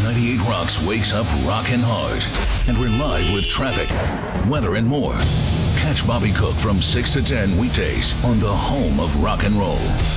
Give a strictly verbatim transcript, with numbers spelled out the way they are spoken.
ninety-eight Rocks wakes up rockin' hard. And we're live with traffic, weather, and more. Catch Bobby Cook from six to ten weekdays on the home of rock and roll.